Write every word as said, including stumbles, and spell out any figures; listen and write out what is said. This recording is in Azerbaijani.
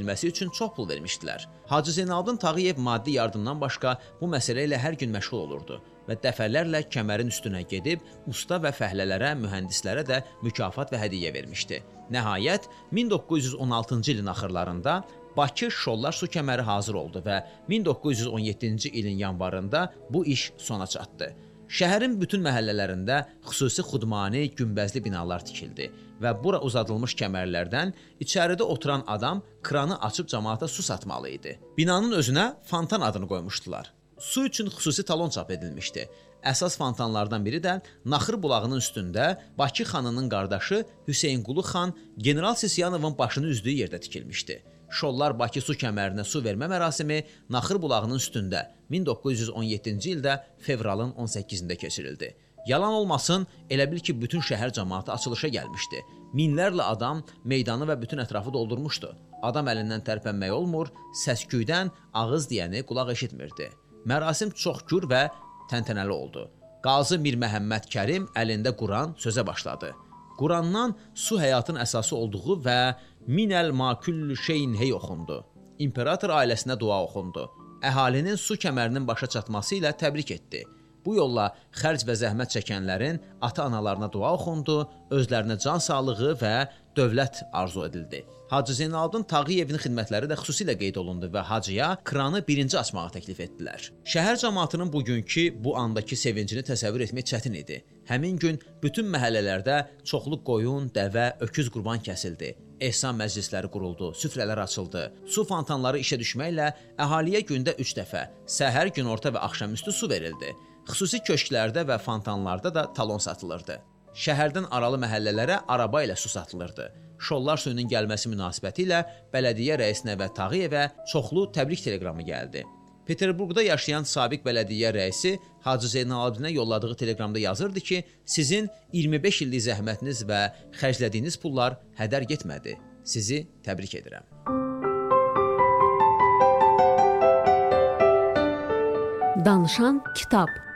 tikilməsi üçün çox pul vermişdilər. Hacı Zeynalabdin Tağıyev maddi yardımdan başqa bu məsələ ilə hər gün məşğul olurdu və dəfələrlə kəmərin üstünə gedib usta və fəhlələrə, mühəndislərə də mükafat və hədiyyə vermişdi. Nəhayət, min doqquz yüz on altıncı ilin axırlarında Bakı Şollar su kəməri hazır oldu və min doqquz yüz on yeddinci ilin yanvarında bu iş sona çatdı. Şəhərin bütün məhəllələrində xüsusi xudmani, günbəzli binalar tikildi və bura uzadılmış kəmərlərdən içəridə oturan adam kranı açıb cəmaata su satmalı idi. Binanın özünə Fontan adını qoymuşdular. Su üçün xüsusi talon çap edilmişdi. Əsas fontanlardan biri də Naxır bulağının üstündə Bakı xanının qardaşı Hüseynqulu xan General Sisyanovun başını üzdüyü yerdə tikilmişdi. Şollar Bakı su kəmərinə su vermə mərasimi Naxır bulağının üstündə min doqquz yüz on yeddinci ildə fevralın on səkkizində keçirildi. Yalan olmasın, elə bil ki, bütün şəhər cəmaatı açılışa gəlmişdi. Minlərlə adam meydanı və bütün ətrafı doldurmuşdu. Adam əlindən tərpənmək olmur, səsküydən ağız deyəni qulaq eşitmirdi. Mərasim çox gür və təntənəli oldu. Qazı Mir Məhəmməd Kərim əlində Quran sözə başladı. Qurandan su həyatın əsası olduğu və minəl maküllü şeyin hey oxundu. İmperator ailəsinə dua oxundu. Əhalinin su kəmərinin başa çatması ilə təbrik etdi. Bu yolla xərc və zəhmət çəkənlərin ata-analarına dua oxundu, özlərinə can sağlığı və dövlət arzu edildi. Hacı Zeynalabdin Tağıyevin xidmətləri də xüsusilə qeyd olundu və hacıya kranı birinci açmağı təklif etdilər. Şəhər cəmaatının bugünkü bu andakı sevincini təsəvvür etmək çətin idi. Həmin gün bütün məhəllələrdə çoxlu qoyun, dəvə, öküz qurban kəsildi. Ehsan məclisləri quruldu, süfrələr açıldı. Su fontanları işə düşməklə əhaliyə gündə üç dəfə, səhər, günorta və axşamüstü su verildi. Xüsusi köşklərdə və fontanlarda da talon satılırdı. Şəhərdən aralı məhəllələrə araba ilə su satılırdı. Şollar suyunun gəlməsi münasibəti ilə bələdiyyə rəisinə və Tağıyevə çoxlu təbrik teleqramı gəldi. Peterburqda yaşayan sabiq bələdiyyə rəisi Hacı Zeynalabdinə yolladığı teleqramda yazırdı ki, sizin iyirmi beş illik zəhmətiniz və xərclədiyiniz pullar hədər getmədi. Sizi təbrik edirəm. Danışan kitab.